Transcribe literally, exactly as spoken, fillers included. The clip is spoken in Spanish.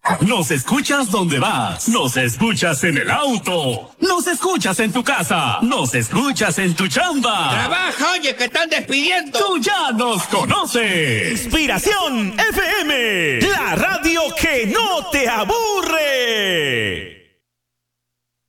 Nos escuchas donde vas. Nos escuchas en el auto. Nos escuchas en tu casa. Nos escuchas en tu chamba. Trabaja, oye, que están despidiendo. Tú ya nos conoces. Inspiración F M, la radio que no te aburre.